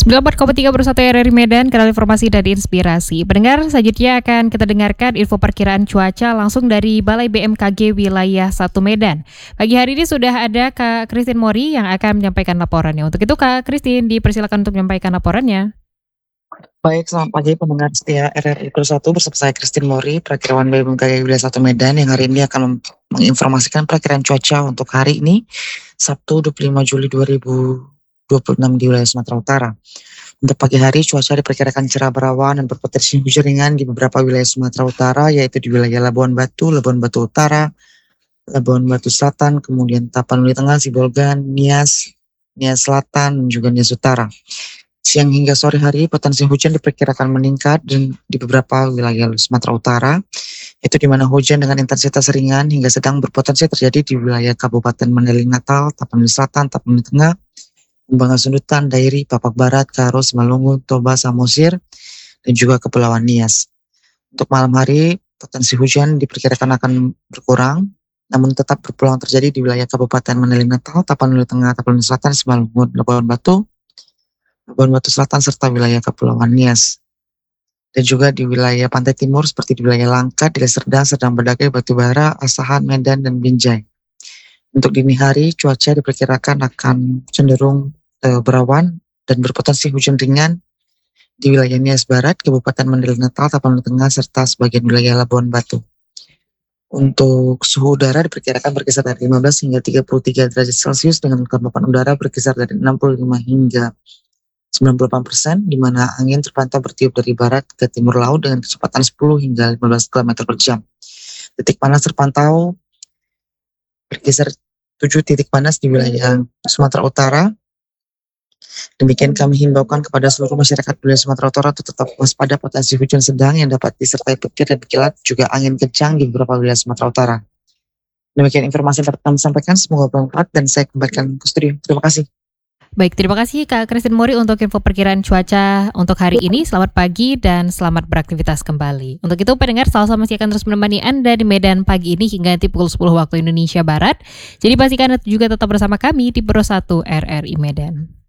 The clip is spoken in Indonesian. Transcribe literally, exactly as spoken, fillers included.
sembilan puluh empat koma tiga per satu R R I Medan, kanal informasi dan inspirasi. Pendengar, selanjutnya akan kita dengarkan info perkiraan cuaca langsung dari Balai B M K G Wilayah satu Medan. Pagi hari ini sudah ada Kak Christine Mori yang akan menyampaikan laporannya. Untuk itu Kak Christine dipersilakan untuk menyampaikan laporannya. Baik, selamat pagi pendengar setia R R I Pro satu bersama saya Christine Mori, perakirawan B M K G Wilayah satu Medan yang hari ini akan menginformasikan perakiraan cuaca untuk hari ini, Sabtu dua puluh lima Juli dua ribu dua puluh enam di wilayah Sumatera Utara. Untuk pagi hari, cuaca diperkirakan cerah berawan dan berpotensi hujan ringan di beberapa wilayah Sumatera Utara, yaitu di wilayah Labuan Batu, Labuan Batu Utara, Labuan Batu Selatan, kemudian Tapanuli Tengah, Sibolgan, Nias, Nias Selatan, dan juga Nias Utara. Siang hingga sore hari, potensi hujan diperkirakan meningkat dan di beberapa wilayah Sumatera Utara, yaitu di mana hujan dengan intensitas ringan hingga sedang berpotensi terjadi di wilayah Kabupaten Mandailing Natal, Tapanuli Selatan, Tapanuli Tengah, Kembangan Sundutan, Dairi, Papak Barat, Karo, Simalungun, Toba, Samosir, dan juga Kepulauan Nias. Untuk malam hari, potensi hujan diperkirakan akan berkurang, namun tetap berpeluang terjadi di wilayah Kabupaten Mandailing Natal, Tapanuli Tengah, Tapanuli Selatan, Simalungun, Labuan Batu, Labuan Batu Selatan, serta wilayah Kepulauan Nias. Dan juga di wilayah Pantai Timur seperti di wilayah Langkat, Deli Serdang, Serdang Bedagai, Batubara, Asahan, Medan, dan Binjai. Untuk dini hari, cuaca diperkirakan akan cenderung e, berawan dan berpotensi hujan ringan di wilayah Nias Barat, Kabupaten Mandailing Natal, Tapanuli Tengah, serta sebagian wilayah Labuan Batu. Untuk suhu udara diperkirakan berkisar dari lima belas hingga tiga puluh tiga derajat Celcius dengan kelembapan udara berkisar dari enam puluh lima hingga sembilan puluh delapan persen, di mana angin terpantau bertiup dari barat ke timur laut dengan kecepatan sepuluh hingga lima belas kilometer per jam. Titik panas terpantau berkisar tujuh titik panas di wilayah Sumatera Utara. Demikian kami himbaukan kepada seluruh masyarakat wilayah Sumatera Utara untuk tetap waspada potensi hujan sedang yang dapat disertai petir dan kilat, juga angin kencang di beberapa wilayah Sumatera Utara. Demikian informasi yang dapat kami sampaikan, semoga bermanfaat dan saya kembalikan ke studio. Terima kasih. Baik, terima kasih Kak Christine Mori untuk info perkiraan cuaca untuk hari ini. Selamat pagi dan selamat beraktivitas kembali. Untuk itu pendengar, Salsa masih akan terus menemani Anda di Medan pagi ini hingga nanti pukul sepuluh waktu Indonesia Barat. Jadi pastikan Anda juga tetap bersama kami di Pro satu R R I Medan.